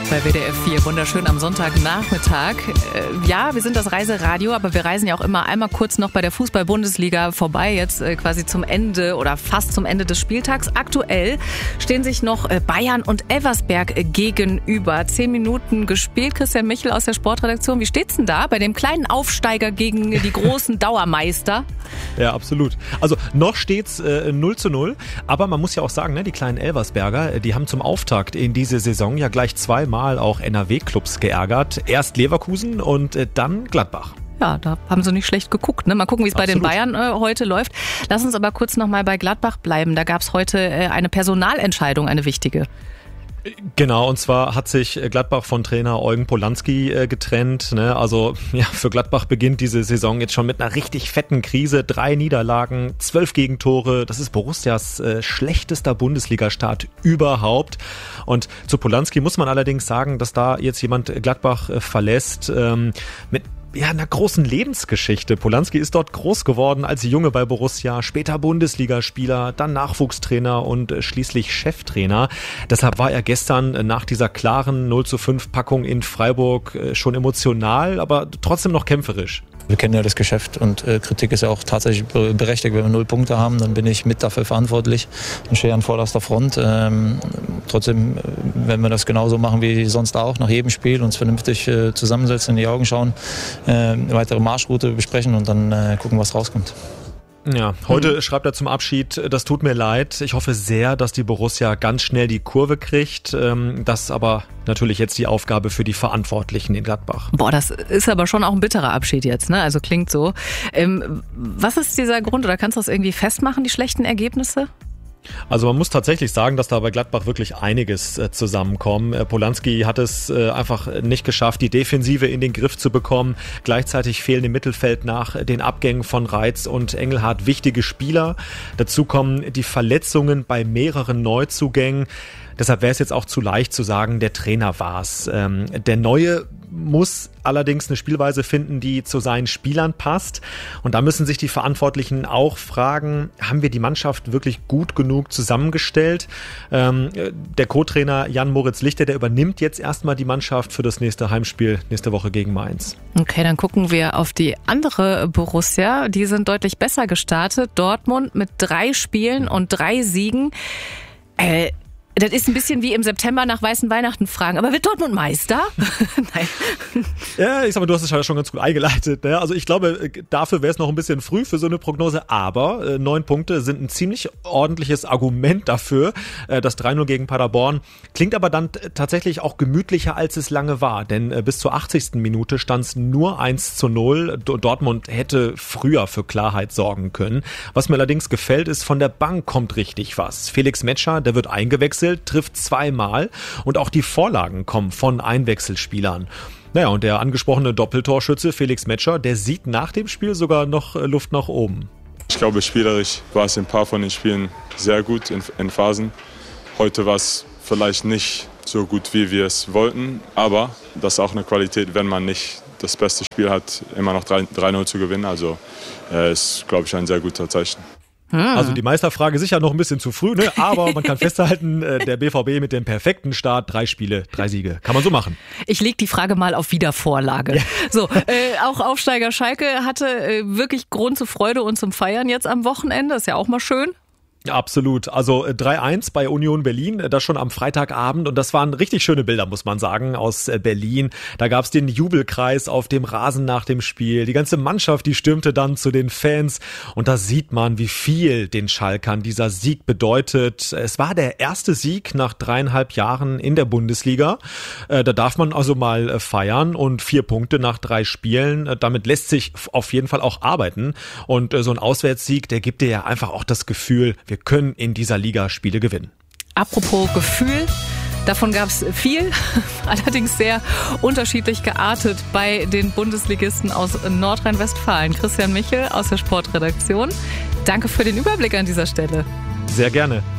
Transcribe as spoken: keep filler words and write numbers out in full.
bei W D F vier. Wunderschön am Sonntagnachmittag. Äh, ja, wir sind das Reiseradio, aber wir reisen ja auch immer einmal kurz noch bei der Fußball-Bundesliga vorbei. Jetzt äh, quasi zum Ende oder fast zum Ende des Spieltags. Aktuell stehen sich noch äh, Bayern und Elversberg äh, gegenüber. Zehn Minuten gespielt. Christian Michel aus der Sportredaktion. Wie steht's denn da bei dem kleinen Aufsteiger gegen die großen Dauermeister? Ja, absolut. Also noch steht's äh, null zu null. Aber man muss ja auch sagen, ne, die kleinen Elversberger, die haben zum Auftakt in diese Saison ja gleich zweimal auch N R W-Clubs geärgert. Erst Leverkusen und äh, dann Gladbach. Ja, da haben sie nicht schlecht geguckt. Ne? Mal gucken, wie es bei den Bayern äh, heute läuft. Lass uns aber kurz nochmal bei Gladbach bleiben. Da gab es heute äh, eine Personalentscheidung, eine wichtige. Genau, und zwar hat sich Gladbach von Trainer Eugen Polanski äh, getrennt. Ne? Also ja, für Gladbach beginnt diese Saison jetzt schon mit einer richtig fetten Krise. Drei Niederlagen, zwölf Gegentore. Das ist Borussias äh, schlechtester Bundesliga-Start überhaupt. Und zu Polanski muss man allerdings sagen, dass da jetzt jemand Gladbach äh, verlässt ähm, mit ja, einer großen Lebensgeschichte. Polanski ist dort groß geworden als Junge bei Borussia, später Bundesligaspieler, dann Nachwuchstrainer und schließlich Cheftrainer. Deshalb war er gestern nach dieser klaren null zu fünf Packung in Freiburg schon emotional, aber trotzdem noch kämpferisch. Wir kennen ja das Geschäft und äh, Kritik ist ja auch tatsächlich berechtigt. Wenn wir null Punkte haben, dann bin ich mit dafür verantwortlich und stehe an vorderster Front. Ähm, trotzdem, wenn wir das genauso machen wie sonst auch, nach jedem Spiel uns vernünftig äh, zusammensetzen, in die Augen schauen, äh, eine weitere Marschroute besprechen und dann äh, gucken, was rauskommt. Ja, heute mhm. schreibt er zum Abschied, das tut mir leid. Ich hoffe sehr, dass die Borussia ganz schnell die Kurve kriegt. Das ist aber natürlich jetzt die Aufgabe für die Verantwortlichen in Gladbach. Boah, das ist aber schon auch ein bitterer Abschied jetzt, ne? Also klingt so. Ähm, was ist dieser Grund oder kannst du das irgendwie festmachen, die schlechten Ergebnisse? Also man muss tatsächlich sagen, dass da bei Gladbach wirklich einiges äh, zusammenkommt. Äh, Polanski hat es äh, einfach nicht geschafft, die Defensive in den Griff zu bekommen. Gleichzeitig fehlen im Mittelfeld nach den Abgängen von Reitz und Engelhardt wichtige Spieler. Dazu kommen die Verletzungen bei mehreren Neuzugängen. Deshalb wäre es jetzt auch zu leicht zu sagen, der Trainer war's. Ähm, der Neue muss allerdings eine Spielweise finden, die zu seinen Spielern passt. Und da müssen sich die Verantwortlichen auch fragen, haben wir die Mannschaft wirklich gut genug zusammengestellt? Ähm, der Co-Trainer Jan-Moritz Lichter, der übernimmt jetzt erstmal die Mannschaft für das nächste Heimspiel nächste Woche gegen Mainz. Okay, dann gucken wir auf die andere Borussia. Die sind deutlich besser gestartet. Dortmund mit drei Spielen und drei Siegen. Äh, Das ist ein bisschen wie im September nach weißen Weihnachten fragen. Aber wird Dortmund Meister? Nein. Ja, ich sag mal, du hast es ja schon ganz gut eingeleitet. Ne? Also ich glaube, dafür wäre es noch ein bisschen früh für so eine Prognose. Aber äh, neun Punkte sind ein ziemlich ordentliches Argument dafür. Äh, das drei null gegen Paderborn klingt aber dann t- tatsächlich auch gemütlicher, als es lange war. Denn äh, bis zur achtzigsten Minute stand es nur eins zu null. D- Dortmund hätte früher für Klarheit sorgen können. Was mir allerdings gefällt, ist, von der Bank kommt richtig was. Felix Metscher, der wird eingewechselt, trifft zweimal und auch die Vorlagen kommen von Einwechselspielern. Naja, und der angesprochene Doppeltorschütze Felix Metscher, der sieht nach dem Spiel sogar noch Luft nach oben. Ich glaube, spielerisch war es in ein paar von den Spielen sehr gut in, in Phasen. Heute war es vielleicht nicht so gut, wie wir es wollten, aber das ist auch eine Qualität, wenn man nicht das beste Spiel hat, immer noch drei null zu gewinnen. Also äh, ist, glaube ich, ein sehr guter Zeichen. Also die Meisterfrage sicher noch ein bisschen zu früh, ne? Aber man kann festhalten, der B V B mit dem perfekten Start, drei Spiele, drei Siege. Kann man so machen. Ich leg die Frage mal auf Wiedervorlage. Ja. So, äh, auch Aufsteiger Schalke hatte äh, wirklich Grund zur Freude und zum Feiern jetzt am Wochenende. Ist ja auch mal schön. Absolut. Also drei eins bei Union Berlin, das schon am Freitagabend. Und das waren richtig schöne Bilder, muss man sagen, aus Berlin. Da gab's den Jubelkreis auf dem Rasen nach dem Spiel. Die ganze Mannschaft, die stürmte dann zu den Fans. Und da sieht man, wie viel den Schalkern dieser Sieg bedeutet. Es war der erste Sieg nach dreieinhalb Jahren in der Bundesliga. Da darf man also mal feiern. Und vier Punkte nach drei Spielen. Damit lässt sich auf jeden Fall auch arbeiten. Und so ein Auswärtssieg, der gibt dir ja einfach auch das Gefühl, wir können in dieser Liga Spiele gewinnen. Apropos Gefühl, davon gab es viel, allerdings sehr unterschiedlich geartet bei den Bundesligisten aus Nordrhein-Westfalen. Christian Michel aus der Sportredaktion, danke für den Überblick an dieser Stelle. Sehr gerne.